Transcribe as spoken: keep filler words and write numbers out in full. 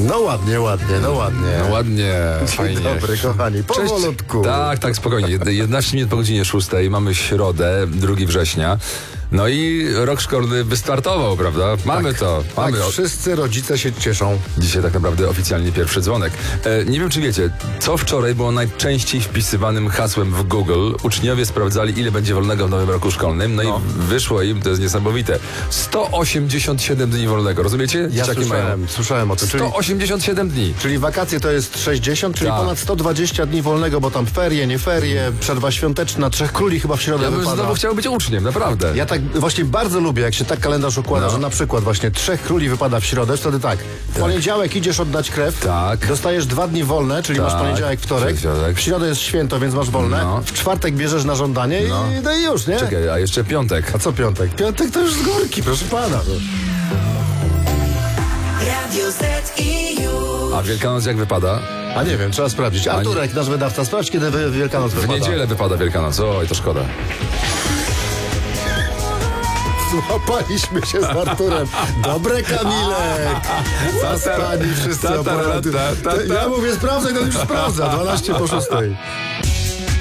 No ładnie, ładnie, no ładnie. No ładnie, Dzień fajnie. dobry, kochani, Cześć. powolutku. Tak, tak, spokojnie. jedenaście minut po godzinie szóstej, mamy środę, drugiego września. No i rok szkolny wystartował, prawda? Mamy tak, to. Mamy. Tak, wszyscy rodzice się cieszą. Dzisiaj tak naprawdę oficjalnie pierwszy dzwonek. E, nie wiem, czy wiecie, co wczoraj było najczęściej wpisywanym hasłem w Google. Uczniowie sprawdzali, ile będzie wolnego w nowym roku szkolnym. No, No. i wyszło im, to jest niesamowite, sto osiemdziesiąt siedem dni wolnego. Rozumiecie? Ja Dzieciaki słyszałem, mają słyszałem o tym. Czyli, sto osiemdziesiąt siedem dni. czyli wakacje to jest sześćdziesiąt, czyli Tak. ponad sto dwadzieścia dni wolnego, bo tam ferie, nie ferie, przerwa świąteczna, Trzech Króli chyba w środę Ja bym wypada. znowu chciał być uczniem, naprawdę. Ja tak właśnie bardzo lubię, jak się tak kalendarz układa, No. że na przykład właśnie Trzech Króli wypada w środę, wtedy tak, w poniedziałek idziesz oddać krew, Tak. dostajesz dwa dni wolne, czyli Tak. masz poniedziałek, wtorek, Środek. w środę jest święto, więc masz wolne, No. w czwartek bierzesz na żądanie No. i, no i już, nie? Czekaj, a jeszcze piątek. A co piątek? Piątek to już z górki, proszę pana. Radio Z I U. A Wielkanoc jak wypada? A nie wiem, trzeba sprawdzić. Arturek, nasz wydawca, sprawdź, kiedy wy- Wielkanoc W wypada. niedzielę wypada Wielkanoc. Oj, to szkoda. Złapaliśmy się z Arturem. Dobre, Kamilek. Zaspani wszyscy Ta, ta, ta, operaty. ta, ta, ta. Ja mówię, sprawdzaj, no już sprawdza. dwanaście po szóstej.